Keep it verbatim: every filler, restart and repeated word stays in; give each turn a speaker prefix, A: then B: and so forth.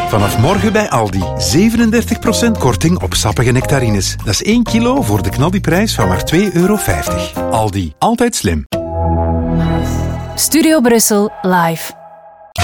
A: Vanaf morgen bij Aldi. zevenendertig procent korting op sappige nectarines. Dat is één kilo voor de knaldiprijs van maar twee euro vijftig. Aldi. Altijd slim.
B: Studio Brussel live.